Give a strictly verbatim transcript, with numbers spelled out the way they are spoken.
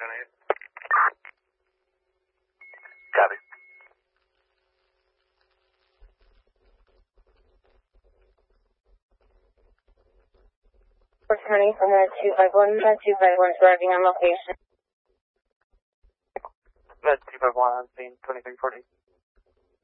County. Copy. four twenty from the two five one, uh, two five one is arriving on location. Med two five one on scene, twenty-three forty.